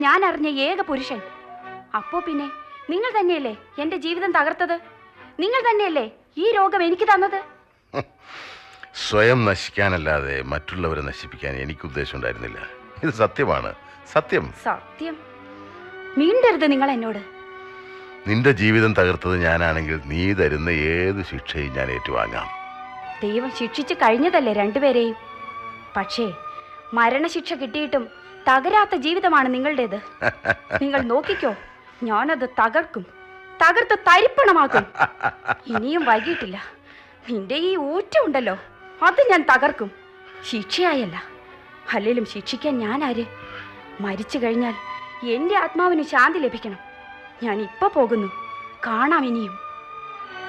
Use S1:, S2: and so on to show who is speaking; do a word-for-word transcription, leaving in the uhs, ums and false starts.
S1: ഞാൻ അറിഞ്ഞ ഏക പുരുഷൻ. അപ്പോ പിന്നെ നിങ്ങൾ തന്നെയല്ലേ എന്റെ ജീവിതം തകർത്തത്? നിങ്ങൾ തന്നെയല്ലേ ഈ രോഗം എനിക്ക് തന്നത്?
S2: സ്വയം നശിക്കാനല്ലാതെ മറ്റുള്ളവരെ നശിപ്പിക്കാൻ എനിക്ക് ഉദ്ദേശം ഉണ്ടായിരുന്നില്ല. ഇത് സത്യമാണ്, സത്യം.
S1: സത്യം മീണ്ടരുത് നിങ്ങൾ എന്നോട്.
S2: നിന്റെ ജീവിതം തകർത്തത് ഞാനാണെങ്കിൽ നീ തരുന്ന ഏത് ശിക്ഷയും ഞാൻ ഏറ്റുവാങ്ങാം.
S1: ദൈവം ശിക്ഷിച്ചു കഴിഞ്ഞതല്ലേ രണ്ടുപേരെയും. പക്ഷേ മരണശിക്ഷ കിട്ടിയിട്ടും തകരാത്ത ജീവിതമാണ് നിങ്ങളുടേത്. നിങ്ങൾ നോക്കിക്കോ, ഞാനത് തകർക്കും, തകർത്ത് തരിപ്പണമാക്കും. ഇനിയും വൈകിട്ടില്ല. നിന്റെ ഈ ഊറ്റ ഉണ്ടല്ലോ, അത് ഞാൻ തകർക്കും. ശിക്ഷയായല്ല, അല്ലേലും ശിക്ഷിക്കാൻ ഞാൻ ആര്? മരിച്ചു കഴിഞ്ഞാൽ എൻ്റെ ആത്മാവിന് ശാന്തി ലഭിക്കണം. ഞാൻ ഇപ്പൊ പോകുന്നു. കാണാം ഇനിയും.